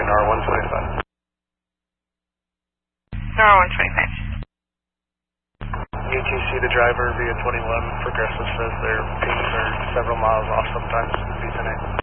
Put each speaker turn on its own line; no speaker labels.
R125.
R125.
UTC, the driver, via 21, Progressive says their pings are several miles off sometimes. Be tonight.